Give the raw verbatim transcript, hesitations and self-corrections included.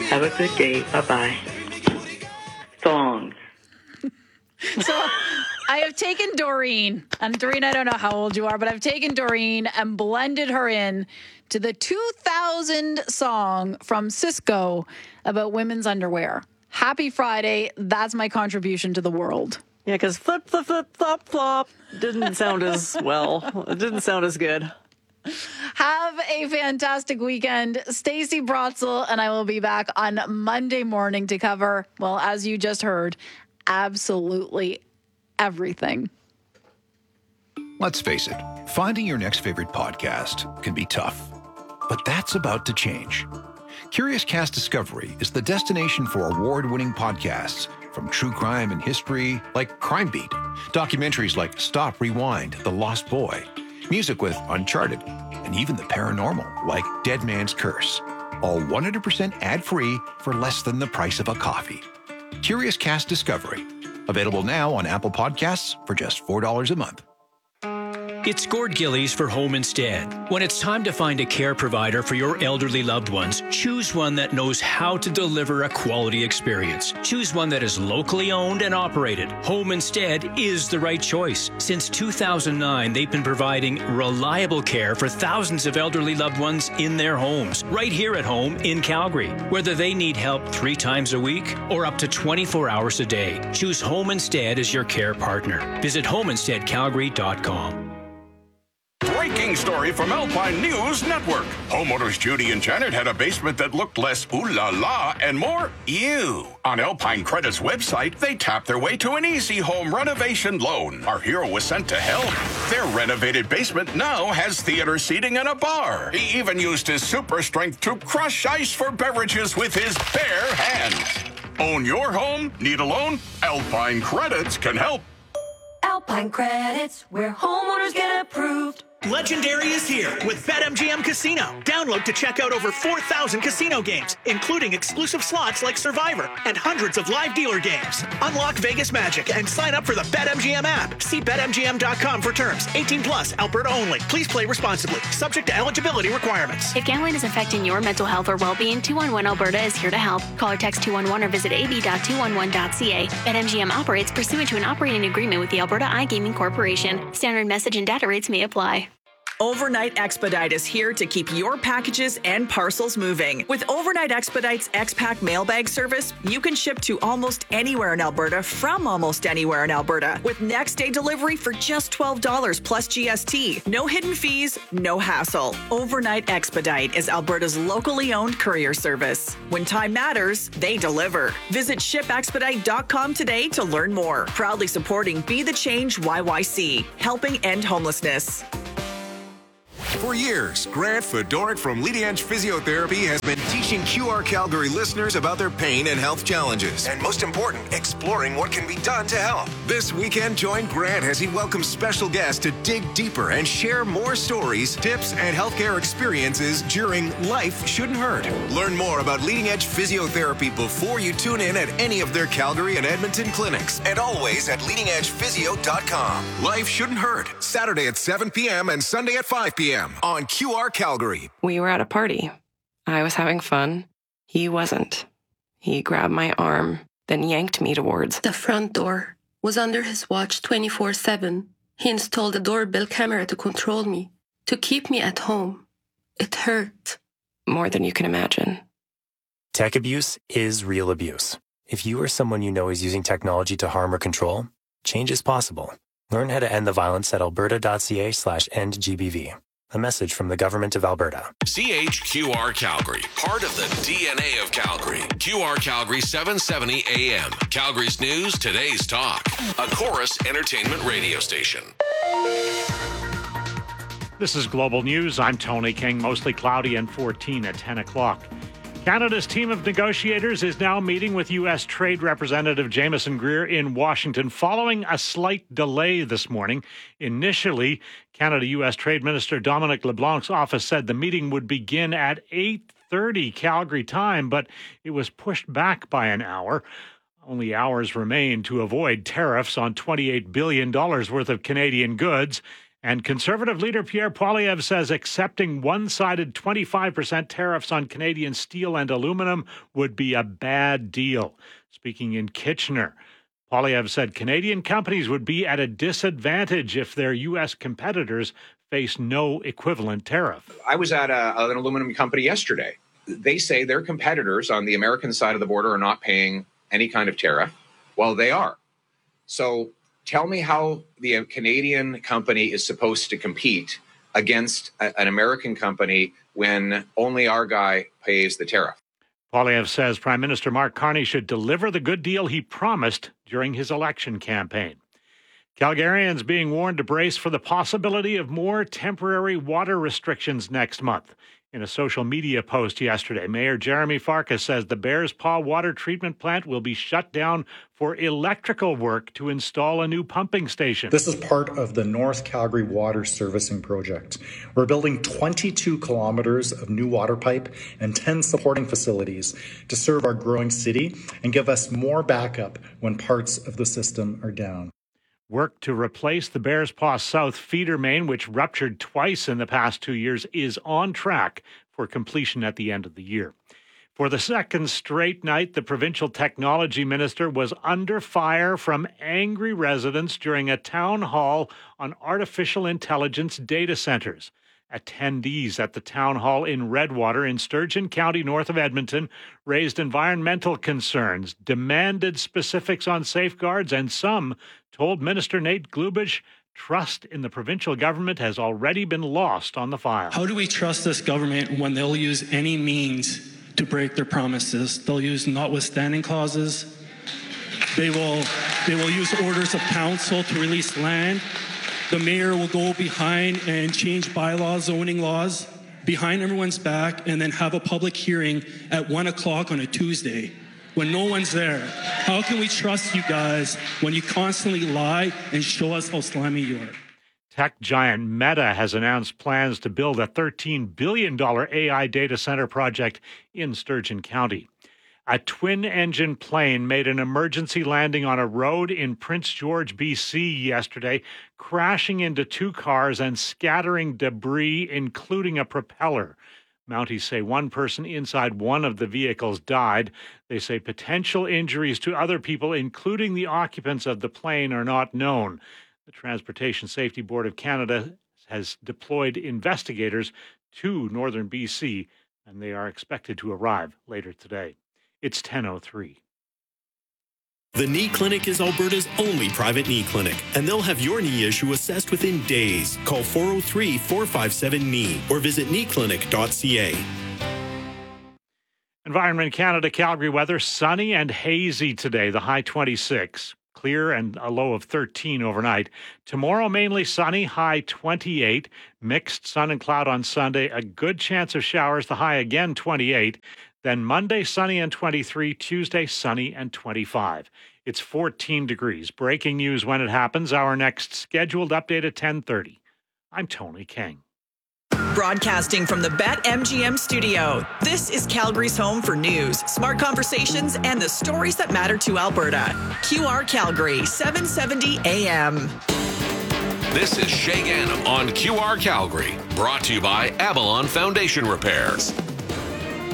Have a good day. Bye-bye. Songs. So I have taken Doreen, and Doreen, I don't know how old you are, but I've taken Doreen and blended her in to the two thousand song from Cisco about women's underwear. Happy Friday. That's my contribution to the world. Yeah, because flip, flip, flip, flop, flop didn't sound as well. It didn't sound as good. Have a fantastic weekend. Stacey Brotzel and I will be back on Monday morning to cover, well, as you just heard, absolutely everything. Let's face it, finding your next favorite podcast can be tough, but that's about to change. Curious Cast Discovery is the destination for award-winning podcasts from true crime and history like Crime Beat, documentaries like Stop, Rewind, The Lost Boy, music with Uncharted, and even the paranormal like Dead Man's Curse, all one hundred percent ad-free for less than the price of a coffee. Curious Cast Discovery, available now on Apple Podcasts for just four dollars a month. It's Gord Gillies for Home Instead. When it's time to find a care provider for your elderly loved ones, choose one that knows how to deliver a quality experience. Choose one that is locally owned and operated. Home Instead is the right choice. Since two thousand nine, they've been providing reliable care for thousands of elderly loved ones in their homes, right here at home in Calgary. Whether they need help three times a week or up to twenty-four hours a day, choose Home Instead as your care partner. Visit home instead calgary dot com. Breaking story from Alpine News Network. Homeowners Judy and Janet had a basement that looked less ooh la la and more ew. On Alpine Credit's website, they tapped their way to an easy home renovation loan. Our hero was sent to hell. Their renovated basement now has theater seating and a bar. He even used his super strength to crush ice for beverages with his bare hands. Own your home? Need a loan? Alpine Credits can help. Alpine Credits, where homeowners get approved. Legendary is here with BetMGM Casino. Download to check out over four thousand casino games, including exclusive slots like Survivor and hundreds of live dealer games. Unlock Vegas magic and sign up for the BetMGM app. See Bet M G M dot com for terms. eighteen plus, Alberta only. Please play responsibly. Subject to eligibility requirements. If gambling is affecting your mental health or well-being, two one one Alberta is here to help. Call or text two one one or visit a b dot two one one dot c a. BetMGM operates pursuant to an operating agreement with the Alberta iGaming Corporation. Standard message and data rates may apply. Overnight Expedite is here to keep your packages and parcels moving. With Overnight Expedite's X-Pack mailbag service, you can ship to almost anywhere in Alberta from almost anywhere in Alberta with next day delivery for just twelve dollars plus G S T. No hidden fees, no hassle. Overnight Expedite is Alberta's locally owned courier service. When time matters, they deliver. Visit ship expedite dot com today to learn more. Proudly supporting Be the Change Y Y C, helping end homelessness. For years, Grant Fedoruk from Leading Edge Physiotherapy has been teaching Q R Calgary listeners about their pain and health challenges. And most important, exploring what can be done to help. This weekend, join Grant as he welcomes special guests to dig deeper and share more stories, tips, and healthcare experiences during Life Shouldn't Hurt. Learn more about Leading Edge Physiotherapy before you tune in at any of their Calgary and Edmonton clinics. And always at leading edge physio dot com. Life Shouldn't Hurt, Saturday at seven p.m. and Sunday at five p.m. on Q R Calgary. We were at a party. I was having fun. He wasn't. He grabbed my arm, then yanked me towards the front door. Was under his watch twenty-four seven. He installed a doorbell camera to control me, to keep me at home. It hurt. More than you can imagine. Tech abuse is real abuse. If you or someone you know is using technology to harm or control, change is possible. Learn how to end the violence at alberta dot c a slash end G B V. A message from the Government of Alberta. C H Q R Calgary, part of the D N A of Calgary. Q R Calgary seven seventy A M. Calgary's news, today's talk. A Chorus Entertainment radio station. This is Global News. I'm Tony King. Mostly cloudy and fourteen at ten o'clock. Canada's team of negotiators is now meeting with U S. Trade Representative Jameson Greer in Washington following a slight delay this morning. Initially, Canada-U S. Trade Minister Dominic LeBlanc's office said the meeting would begin at eight thirty Calgary time, but it was pushed back by an hour. Only hours remain to avoid tariffs on twenty-eight billion dollars worth of Canadian goods And Conservative leader Pierre Poilievre says accepting one-sided twenty-five percent tariffs on Canadian steel and aluminum would be a bad deal. Speaking in Kitchener, Poilievre said Canadian companies would be at a disadvantage if their U S competitors face no equivalent tariff. I was at a, an aluminum company yesterday. They say their competitors on the American side of the border are not paying any kind of tariff. Well, they are. So tell me how the Canadian company is supposed to compete against a, an American company when only our guy pays the tariff. Poilievre says Prime Minister Mark Carney should deliver the good deal he promised during his election campaign. Calgarians being warned to brace for the possibility of more temporary water restrictions next month. In a social media post yesterday, Mayor Jeremy Farkas says the Bears Paw water treatment plant will be shut down for electrical work to install a new pumping station. This is part of the North Calgary Water Servicing Project. We're building twenty-two kilometers of new water pipe and ten supporting facilities to serve our growing city and give us more backup when parts of the system are down. Work to replace the Bears Paw South feeder main, which ruptured twice in the past two years, is on track for completion at the end of the year. For the second straight night, the provincial technology minister was under fire from angry residents during a town hall on artificial intelligence data centers. Attendees at the town hall in Redwater in Sturgeon County, north of Edmonton, raised environmental concerns, demanded specifics on safeguards, and some told Minister Nate Glubish trust in the provincial government has already been lost on the file. How do we trust this government when they'll use any means to break their promises? They'll use notwithstanding clauses. They will, they will use orders of council to release land. The mayor will go behind and change bylaws, zoning laws, behind everyone's back, and then have a public hearing at one o'clock on a Tuesday when no one's there. How can we trust you guys when you constantly lie and show us how slimy you are? Tech giant Meta has announced plans to build a thirteen billion dollars A I data center project in Sturgeon County. A twin-engine plane made an emergency landing on a road in Prince George, B C yesterday, crashing into two cars and scattering debris, including a propeller. Mounties say one person inside one of the vehicles died. They say potential injuries to other people, including the occupants of the plane, are not known. The Transportation Safety Board of Canada has deployed investigators to northern B C, and they are expected to arrive later today. It's ten oh three. The Knee Clinic is Alberta's only private knee clinic, and they'll have your knee issue assessed within days. Call four oh three, four five seven, K N E E or visit knee clinic dot c a. Environment Canada Calgary weather, sunny and hazy today, the high twenty-six. Clear and a low of thirteen overnight. Tomorrow, mainly sunny, high twenty-eight. Mixed sun and cloud on Sunday. A good chance of showers, the high again twenty-eight. Then Monday, sunny and twenty-three. Tuesday, sunny and twenty-five. It's fourteen degrees. Breaking news when it happens. Our next scheduled update at ten thirty. I'm Tony King. Broadcasting from the BetMGM studio, this is Calgary's home for news, smart conversations, and the stories that matter to Alberta. Q R Calgary, seven seventy A M. This is Shay Gannam on Q R Calgary, brought to you by Avalon Foundation Repairs.